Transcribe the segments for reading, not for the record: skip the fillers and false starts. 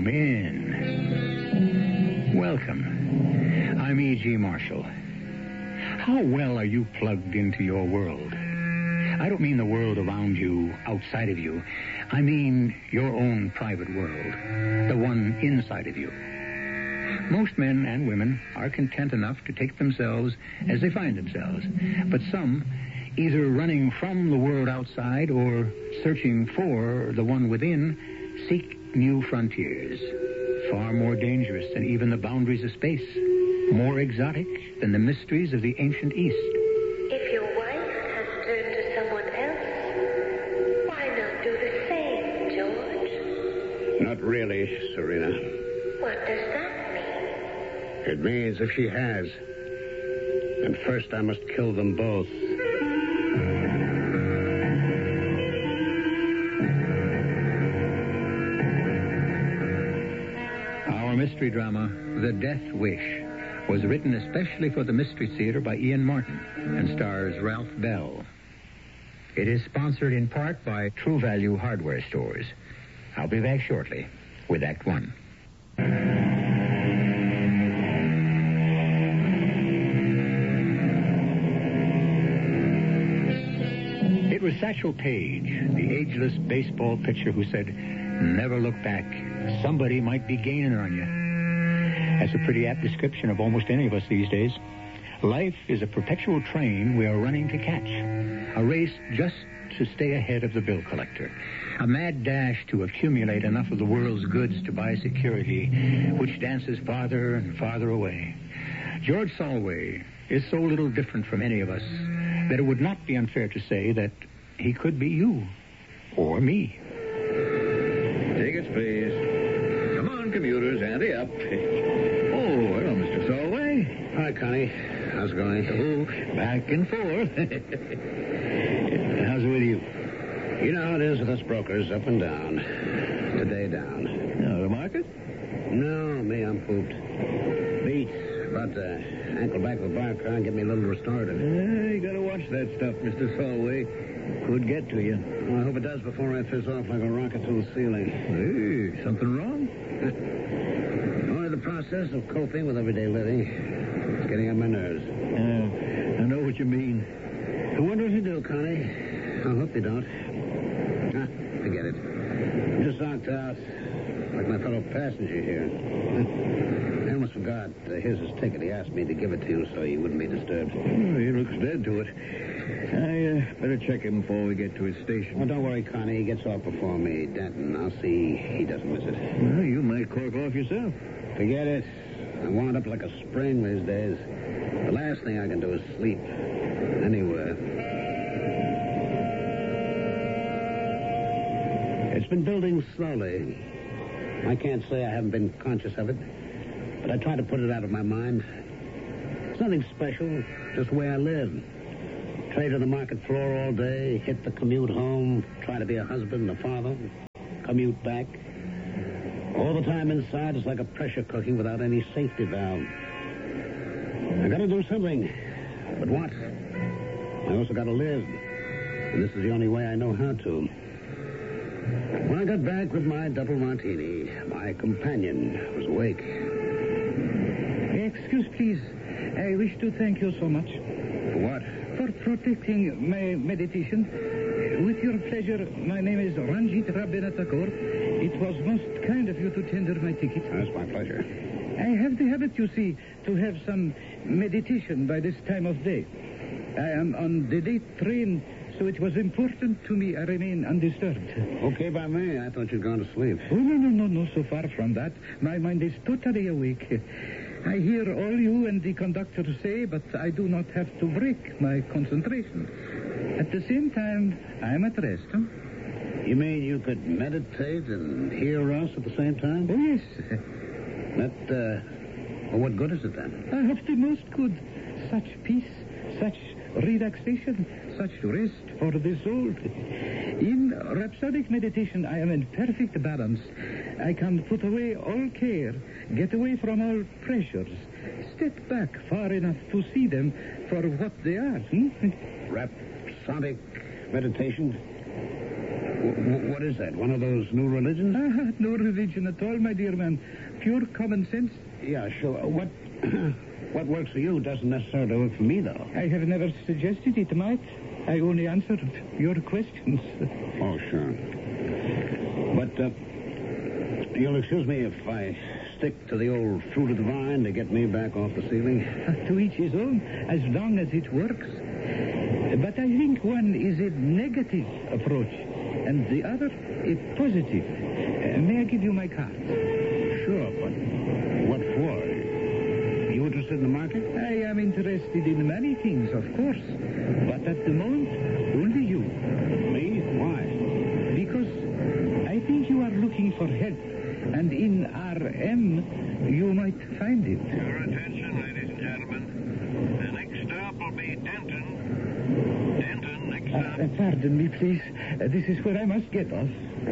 Come in. Welcome. I'm E.G. Marshall. How well are you plugged into your world? I don't mean the world around you, outside of you. I mean your own private world, the one inside of you. Most men and women are content enough to take themselves as they find themselves, but some, either running from the world outside or searching for the one within, seek new frontiers, far more dangerous than even the boundaries of space, more exotic than the mysteries of the ancient East. If your wife has turned to someone else, why not do the same, George? Not really, Serena. What does that mean? It means if she has. And first I must kill them both. Our mystery drama, The Death Wish, was written especially for the Mystery Theater by Ian Martin and stars Ralph Bell. It is sponsored in part by True Value Hardware Stores. I'll be back shortly with Act One. It was Satchel Paige, the ageless baseball pitcher, who said, "Never look back. Somebody might be gaining on you." That's a pretty apt description of almost any of us these days. Life is a perpetual train we are running to catch. A race just to stay ahead of the bill collector. A mad dash to accumulate enough of the world's goods to buy security, which dances farther and farther away. George Solway is so little different from any of us that it would not be unfair to say that he could be you. Or me. Tickets, please. Come on, commuters, ante up. Oh, hello, Mr. Solway. Hi, Connie. How's it going? Oh, back and forth. How's it with you? You know how it is with us brokers, up and down. Today down. No, the market? No, me, I'm pooped. Beat. About to ankle back with a bar car and get me a little restorative. You gotta watch that stuff, Mr. Solway. Could get to you. Well, I hope it does before I fizz off like a rocket through the ceiling. Hey, something wrong? Only the process of coping with everyday living. It's getting on my nerves. I know what you mean. I wonder if you do, Connie. I hope you don't. Ah, forget it. I'm just knocked out, like my fellow passenger here. I almost forgot. Here's his ticket. He asked me to give it to you so he wouldn't be disturbed. Oh, he looks dead to it. I better check him before we get to his station. Oh, don't worry, Connie. He gets off before me. Denton. I'll see he doesn't miss it. Well, you might cork off yourself. Forget it. I wound up like a spring these days. The last thing I can do is sleep. Anywhere. It's been building slowly. I can't say I haven't been conscious of it, but I try to put it out of my mind. It's nothing special, just the way I live. Trade on the market floor all day, hit the commute home, try to be a husband, a father, commute back. All the time inside is like a pressure cooking without any safety valve. I gotta do something. But what? I also gotta live. And this is the only way I know how to. When I got back with my double martini, my companion was awake. Excuse, please. I wish to thank you so much. For what? For protecting my meditation. With your pleasure, my name is Ranjit Rabindranath Tagore. It was most kind of you to tender my ticket. That's my pleasure. I have the habit, you see, to have some meditation by this time of day. I am on the late train, so it was important to me I remain undisturbed. Okay by me. I thought you'd gone to sleep. Oh, no, so far from that. My mind is totally awake. I hear all you and the conductor say, but I do not have to break my concentration. At the same time, I am at rest. Huh? You mean you could meditate and hear us at the same time? Oh, yes. Well, what good is it then? I have the most good. Such peace, such relaxation, such rest for the soul. In rhapsodic meditation, I am in perfect balance. I can put away all care, get away from all pressures, step back far enough to see them for what they are. Rhapsodic meditation? What is that? One of those new religions? No religion at all, my dear man. Pure common sense. Yeah, sure. What works for you doesn't necessarily work for me, though. I have never suggested it might. I only answered your questions. Oh, sure. But, you'll excuse me if I stick to the old fruit of the vine to get me back off the ceiling? To each his own, as long as it works. But I think one is a negative approach, and the other a positive. May I give you my card? Sure, but what for? You interested in the market? I am interested in many things, of course. But at the moment, only you. Me? Why? Because I think you are looking for help. And in RM, you might find it. Your attention, ladies and gentlemen. The next stop will be Denton. Denton, next stop. Pardon me, please. This is where I must get off.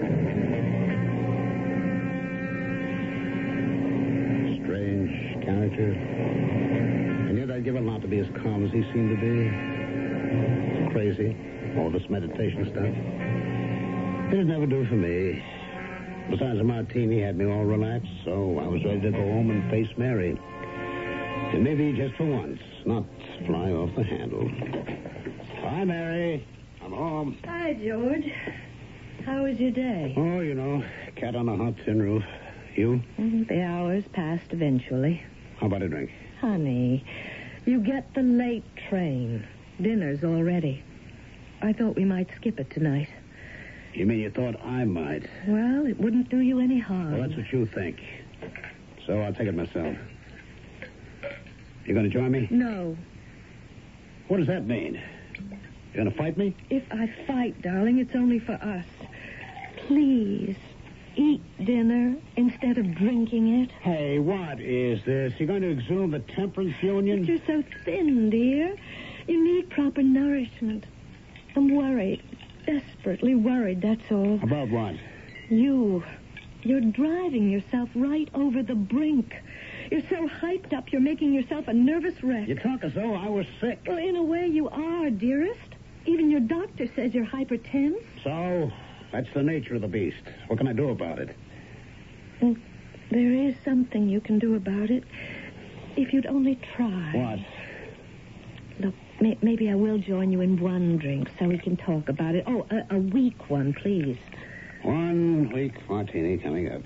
Strange character. And yet I'd give a lot to be as calm as he seemed to be. Crazy. All this meditation stuff. It'd never do for me. Besides, a martini had me all relaxed, so I was ready to go home and face Mary. And maybe just for once, not fly off the handle. Hi, Mary. I'm home. Hi, George. How was your day? Oh, you know, cat on a hot tin roof. You? The hours passed eventually. How about a drink? Honey, you get the late train. Dinner's all ready. I thought we might skip it tonight. You mean you thought I might? Well, it wouldn't do you any harm. Well, that's what you think. So I'll take it myself. You going to join me? No. What does that mean? You going to fight me? If I fight, darling, it's only for us. Please, eat dinner instead of drinking it. Hey, what is this? You going to exhume the temperance union? But you're so thin, dear. You need proper nourishment. I'm worried. Desperately worried, that's all. About what? You're driving yourself right over the brink. You're so hyped up, you're making yourself a nervous wreck. You talk as though I was sick. Well, in a way, you are, dearest. Even your doctor says you're hypertense. So, that's the nature of the beast. What can I do about it? Well, there is something you can do about it. If you'd only try. What? Look, maybe I will join you in one drink so we can talk about it. Oh, a weak one, please. 1 week martini coming up.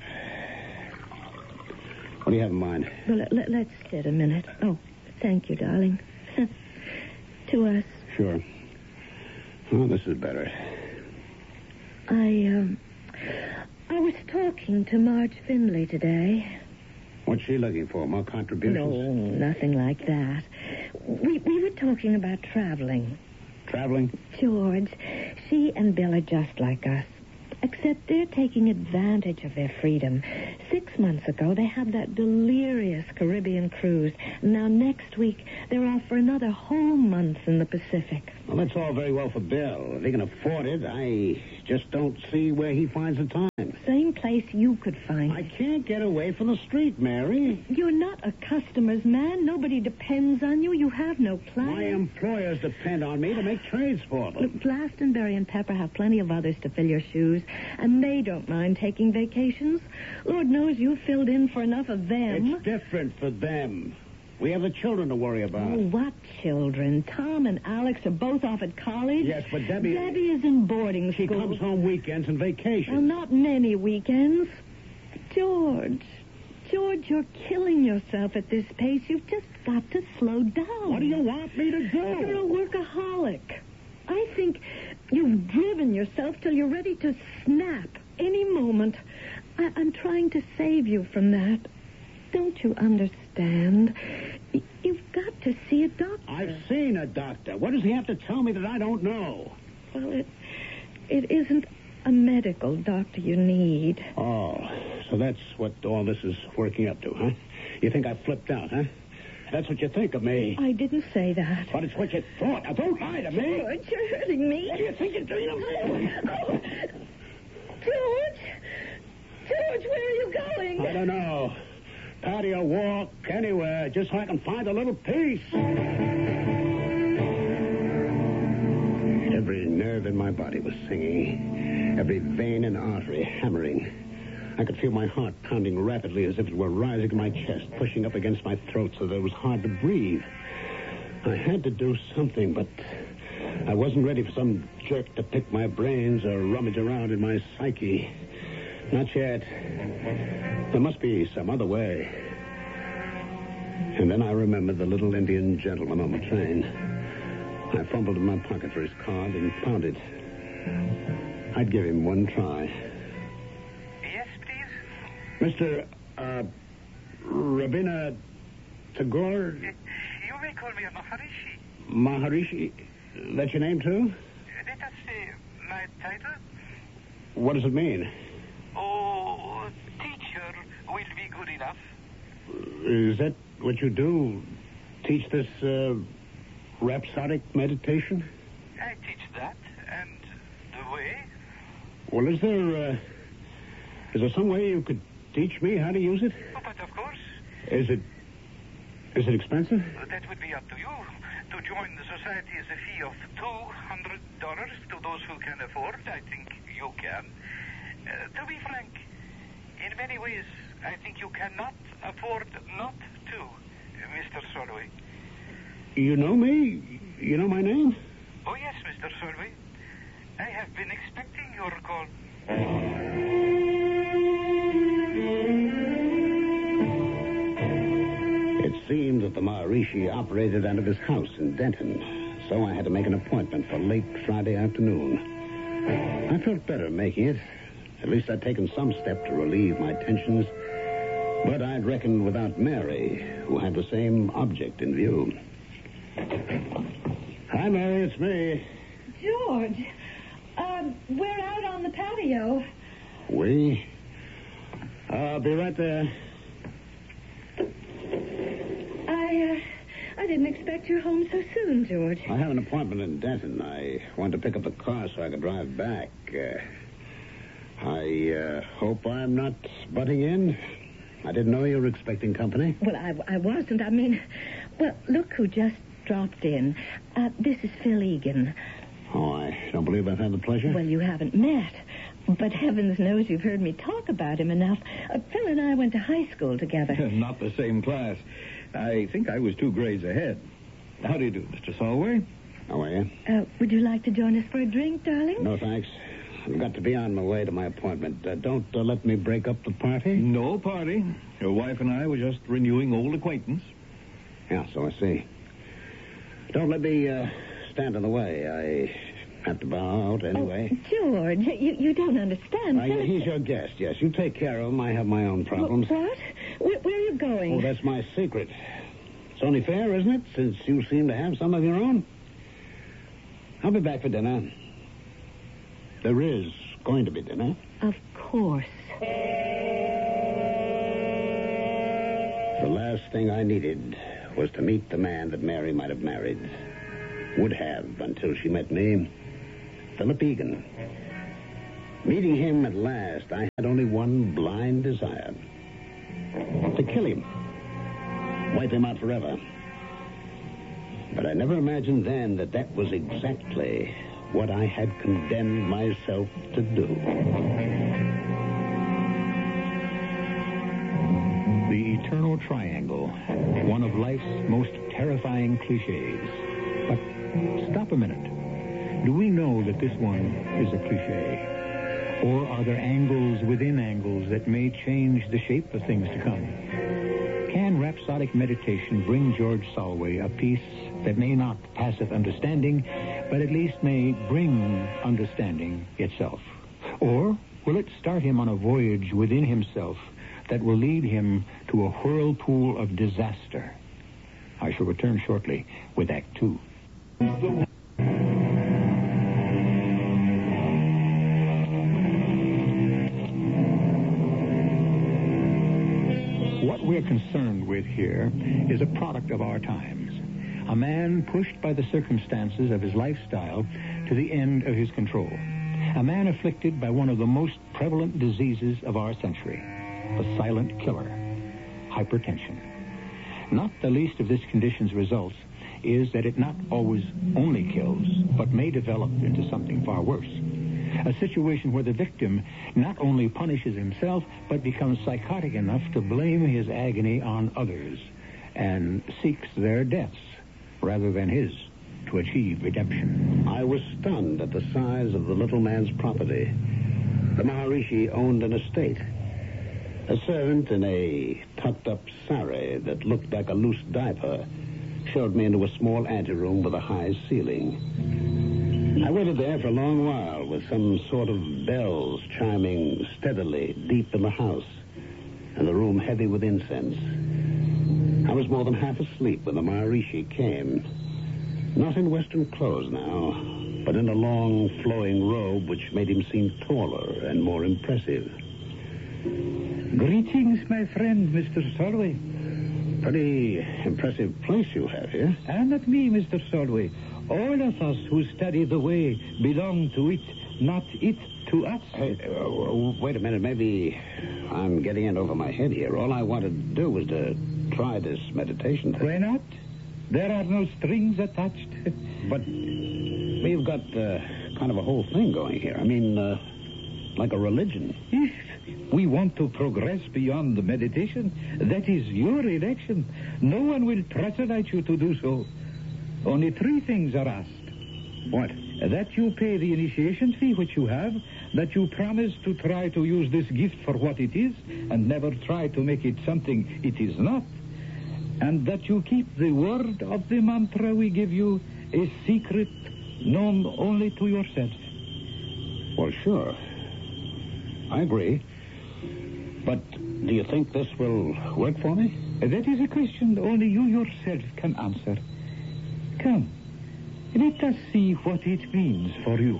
What do you have in mind? Well, let's sit a minute. Oh, thank you, darling. To us. Sure. Oh, this is better. I was talking to Marge Findlay today. What's she looking for? More contributions? No, nothing like that. We were talking about traveling. Traveling? George, she and Bill are just like us. Except they're taking advantage of their freedom. 6 months ago, they had that delirious Caribbean cruise. Now, next week, they're off for another whole month in the Pacific. Well, that's all very well for Bill. If he can afford it, I just don't see where he finds the time. Same place you could find. I can't get away from the street, Mary. You're not a customer's man. Nobody depends on you. You have no plan. My employers depend on me to make trades for them. Look, Glastonbury and Pepper have plenty of others to fill your shoes, and they don't mind taking vacations. Lord knows you've filled in for enough of them. It's different for them. We have the children to worry about. Oh, what children? Tom and Alex are both off at college. Yes, but Debbie is in boarding She school. comes home weekends and vacations. Well, not many weekends. George, you're killing yourself at this pace. You've just got to slow down. What do you want me to do? You're a workaholic. I think you've driven yourself till you're ready to snap any moment. I'm trying to save you from that. Don't you understand? You've got to see a doctor. I've seen a doctor. What does he have to tell me that I don't know? Well, it isn't a medical doctor you need. Oh, so that's what all this is working up to, huh? You think I flipped out, huh? That's what you think of me. I didn't say that. But it's what you thought. Now, don't lie to me. George, you're hurting me. What do you think you're doing? Oh, George, where are you going? I don't know. Patio walk, anywhere, just so I can find a little peace. Every nerve in my body was singing. every vein and artery hammering. I could feel my heart pounding rapidly as if it were rising in my chest, pushing up against my throat so that it was hard to breathe. I had to do something, but I wasn't ready for some jerk to pick my brains or rummage around in my psyche. Not yet. There must be some other way. And then I remembered the little Indian gentleman on the train. I fumbled in my pocket for his card and found it. I'd give him one try. Yes, please? Mr. Rabindranath Tagore? You may call me Maharishi. Maharishi? That's your name, too? Let us say my title. What does it mean? Oh, teacher will be good enough. Is that what you do? Teach this, rhapsodic meditation? I teach that, and the way. Well, is there some way you could teach me how to use it? Oh, but of course, Is it expensive? that would be up to you. To join the society is a fee of $200 to those who can afford. I think you can. To be frank, in many ways, I think you cannot afford not to, Mr. Solway. You know me? You know my name? Oh, yes, Mr. Solway. I have been expecting your call. It seemed that the Maharishi operated out of his house in Denton, so I had to make an appointment for late Friday afternoon. I felt better making it. At least I'd taken some step to relieve my tensions. But I'd reckoned without Mary, who had the same object in view. Hi, Mary, it's me. George, we're out on the patio. We? I'll be right there. I didn't expect you home so soon, George. I have an appointment in Denton. I wanted to pick up the car so I could drive back. I hope I'm not butting in. I didn't know you were expecting company. Well, I wasn't. I mean, well, look who just dropped in. This is Phil Egan. Oh, I don't believe I've had the pleasure. Well, you haven't met, but heavens knows you've heard me talk about him enough. Phil and I went to high school together. Not the same class. I think I was 2 grades ahead. How do you do, Mr. Solway? How are you? Would you like to join us for a drink, darling? No, thanks. I've got to be on my way to my appointment. Don't let me break up the party. No party. Your wife and I were just renewing old acquaintance. Yeah, so I see. Don't let me stand in the way. I have to bow out anyway. Oh, George, you don't understand. He's your guest, yes. You take care of him. I have my own problems. What? Where are you going? Oh, that's my secret. It's only fair, isn't it, since you seem to have some of your own? I'll be back for dinner. There is going to be dinner. Of course. The last thing I needed was to meet the man that Mary might have married. Would have until she met me. Philip Egan. Meeting him at last, I had only one blind desire. To kill him. Wipe him out forever. But I never imagined then that that was exactly what I had condemned myself to do. The eternal triangle, one of life's most terrifying cliches. But stop a minute. Do we know that this one is a cliche? Or are there angles within angles that may change the shape of things to come? Can rhapsodic meditation bring George Solway a peace that may not passeth understanding, but at least may bring understanding itself? Or will it start him on a voyage within himself that will lead him to a whirlpool of disaster? I shall return shortly with Act 2. What we're concerned with here is a product of our times. A man pushed by the circumstances of his lifestyle to the end of his control. A man afflicted by one of the most prevalent diseases of our century, the silent killer, hypertension. Not the least of this condition's results is that it not always only kills, but may develop into something far worse. A situation where the victim not only punishes himself, but becomes psychotic enough to blame his agony on others and seeks their deaths rather than his to achieve redemption. I was stunned at the size of the little man's property. The Maharishi owned an estate. A servant in a tucked-up sari that looked like a loose diaper showed me into a small anteroom with a high ceiling. I waited there for a long while with some sort of bells chiming steadily deep in the house and the room heavy with incense. I was more than half asleep when the Maharishi came. Not in Western clothes now, but in a long, flowing robe which made him seem taller and more impressive. Greetings, my friend, Mr. Solway. Pretty impressive place you have here. And not me, Mr. Solway. All of us who study the way belong to it, not it to us. Hey, wait a minute. Maybe I'm getting in over my head here. All I wanted to do was to try this meditation thing. Why not? There are no strings attached. But we've got kind of a whole thing going here. I mean, like a religion. If we want to progress beyond the meditation, that is your election. No one will pressurise you to do so. Only 3 things are asked. What? That you pay the initiation fee which you have, that you promise to try to use this gift for what it is, and never try to make it something it is not, and that you keep the word of the mantra we give you a secret known only to yourself. Well, sure. I agree. But do you think this will work for me? That is a question only you yourself can answer. Come, let us see what it means for you.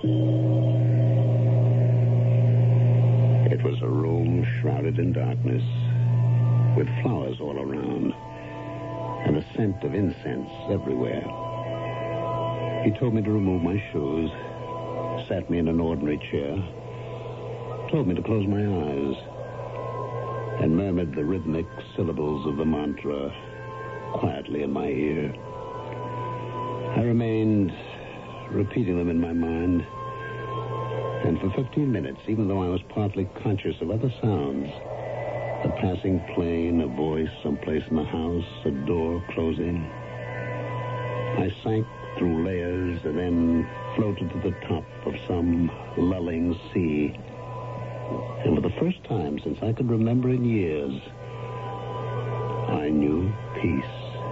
It was a room shrouded in darkness, with flowers all around, and a scent of incense everywhere. He told me to remove my shoes, sat me in an ordinary chair, told me to close my eyes, and murmured the rhythmic syllables of the mantra quietly in my ear. I remained repeating them in my mind, and for 15 minutes, even though I was partly conscious of other sounds, a passing plane, a voice someplace in the house, a door closing, I sank through layers and then floated to the top of some lulling sea. And for the first time since I could remember in years, I knew peace.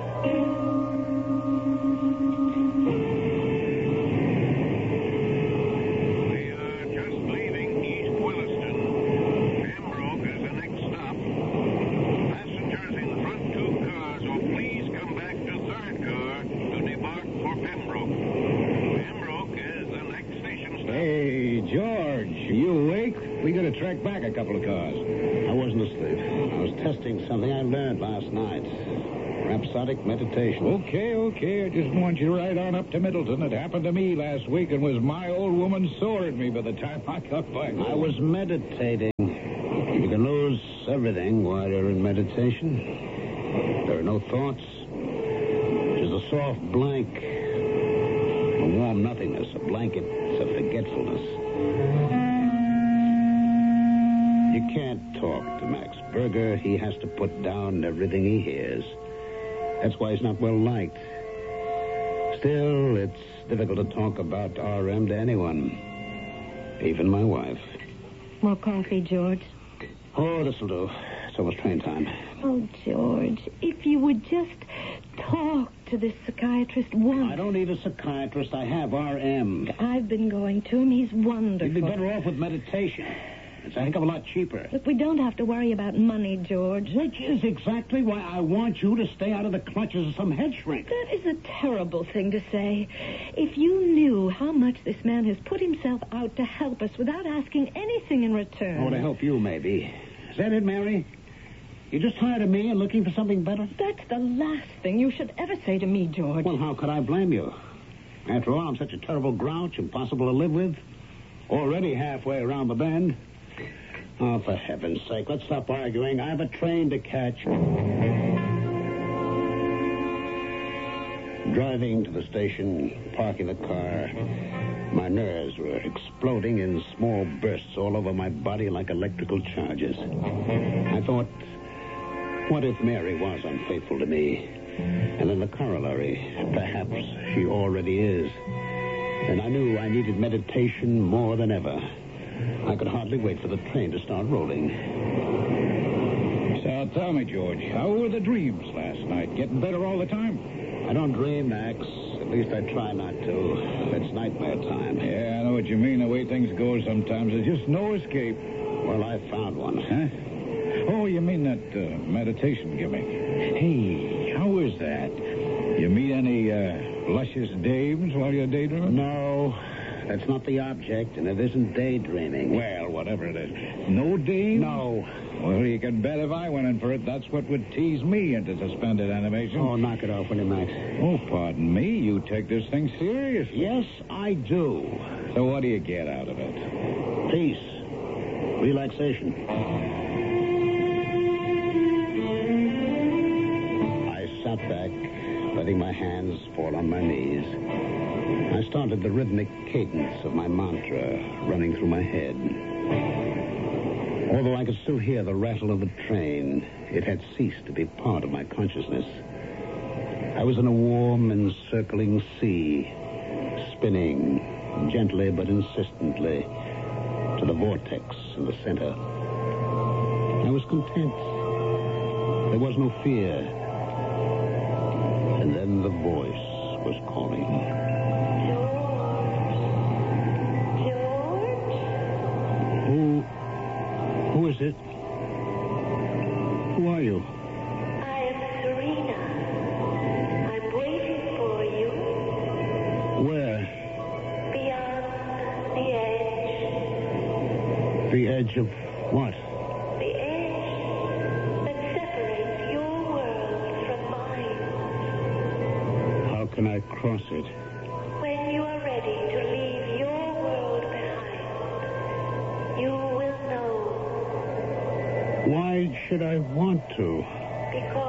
We are just leaving East Williston. Pembroke is the next stop. Passengers in the front 2 cars will please come back to 3rd car to depart for Pembroke. Pembroke is the next station stop. Hey, George, you awake? We got to track back a couple of cars. I wasn't asleep. I was testing something I learned last night. Rhapsodic meditation. Okay. I just want you right on up to Middleton. It happened to me last week and was my old woman sore at me by the time I got back. I was meditating. You can lose everything while you're in meditation. There are no thoughts. Just a soft blank. A warm nothingness. A blanket of forgetfulness. You can't talk to Max Berger. He has to put down everything he hears. That's why he's not well liked. Still, it's difficult to talk about RM to anyone. Even my wife. More coffee, George. Oh, this'll do. It's almost train time. Oh, George, if you would just talk to this psychiatrist once. I don't need a psychiatrist. I have RM. I've been going to him. He's wonderful. You'd be better off with meditation. It's a heck of a lot cheaper. Look, we don't have to worry about money, George. Which is exactly why I want you to stay out of the clutches of some head shrink. That is a terrible thing to say. If you knew how much this man has put himself out to help us without asking anything in return. Oh, to help you, maybe. Is that it, Mary? You're just tired of me and looking for something better? That's the last thing you should ever say to me, George. Well, how could I blame you? After all, I'm such a terrible grouch, impossible to live with. Already halfway around the bend. Oh, for heaven's sake, let's stop arguing. I have a train to catch. Driving to the station, parking the car, My nerves were exploding in small bursts all over my body like electrical charges. I thought, what if Mary was unfaithful to me? And then the corollary, perhaps she already is. And I knew I needed meditation more than ever. I could hardly wait for the train to start rolling. So tell me, George, how were the dreams last night? Getting better all the time? I don't dream, Max. At least I try not to. It's nightmare time. Yeah, I know what you mean. The way things go sometimes, there's just no escape. Well, I found one. Huh? Oh, you mean that meditation gimmick. Hey, how is that? You meet any luscious dames while you're daydreaming? No, that's not the object, and it isn't daydreaming. Well, whatever it is. No dames? No. Well, you can bet if I went in for it, that's what would tease me into suspended animation. Oh, knock it off, will you, Max? Oh, pardon me. You take this thing seriously. Yes, I do. So what do you get out of it? Peace. Relaxation. I sat back, letting my hands fall on my knees. I started the rhythmic cadence of my mantra running through my head. Although I could still hear the rattle of the train, it had ceased to be part of my consciousness. I was in a warm, encircling sea, spinning gently but insistently to the vortex in the center. I was content. There was no fear. And then the voice was calling. Who is it? Who are you? I am Serena. I'm waiting for you Where? beyond the edge. The edge of what? The edge that separates your world from mine. How can I cross it? When you are ready to leave your world behind, you will know. Why should I want to? Because